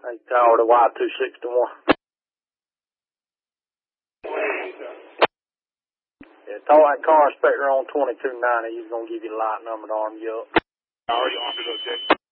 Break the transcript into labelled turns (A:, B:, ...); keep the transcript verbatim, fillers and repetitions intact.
A: Hey, Tower to Y two sixty-one. Yeah, talk that car inspector on twenty-two ninety. He's going to give you the light number to arm you up.
B: How are you armed, okay?